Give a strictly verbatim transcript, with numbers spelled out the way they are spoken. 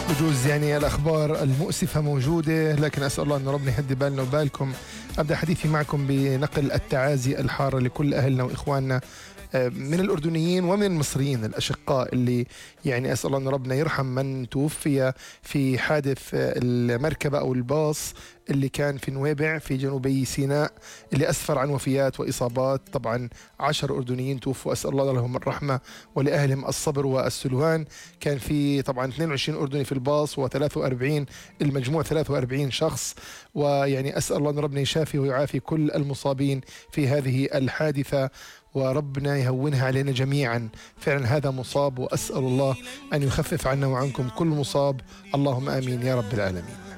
بجوز يعني الأخبار المؤسفة موجودة، لكن أسأل الله أن ربنا يهدي بالنا وبالكم. أبدأ حديثي معكم بنقل التعازي الحارة لكل أهلنا وإخواننا من الأردنيين ومن المصريين الأشقاء، اللي يعني أسأل الله أن ربنا يرحم من توفي في حادث المركبة أو الباص اللي كان في نويبع في جنوبي سيناء، اللي أسفر عن وفيات وإصابات. طبعا عشر أردنيين توفوا، أسأل الله لهم الرحمة ولأهلهم الصبر والسلوان. كان في طبعا اثنين وعشرين أردني في الباص و43 المجموع ثلاثة وأربعين شخص، ويعني أسأل الله أن ربنا يشافي ويعافي كل المصابين في هذه الحادثة، وربنا يهونها علينا جميعا. فعلا هذا مصاب، وأسأل الله أن يخفف عنا وعنكم كل مصاب، اللهم آمين يا رب العالمين.